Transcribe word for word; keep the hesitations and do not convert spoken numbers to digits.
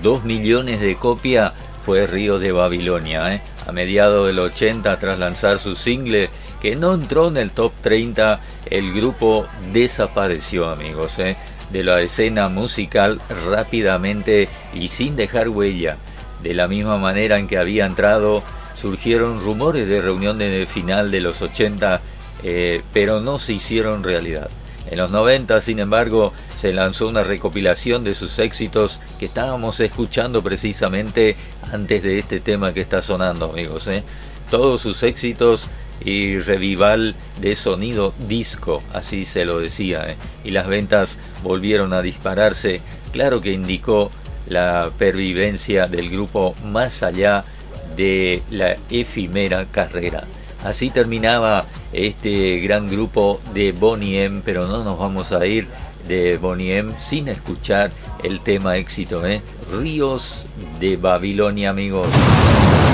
dos millones de copias fue Ríos de Babilonia. ¿eh? A mediados del ochenta, tras lanzar su single, que no entró en el top treinta, el grupo desapareció, amigos, ¿eh? de la escena musical rápidamente y sin dejar huella. De la misma manera en que había entrado, surgieron rumores de reunión en el final de los ochenta, eh, pero no se hicieron realidad. En los noventa, sin embargo, se lanzó una recopilación de sus éxitos que estábamos escuchando precisamente antes de este tema que está sonando, amigos, ¿eh? Todos sus éxitos y revival de sonido disco, así se lo decía, ¿eh? Y las ventas volvieron a dispararse. Claro que indicó la pervivencia del grupo más allá de la efímera carrera. Así terminaba este gran grupo de Boney M, pero no nos vamos a ir de Boney M sin escuchar el tema éxito, ¿eh? Ríos de Babilonia, amigos.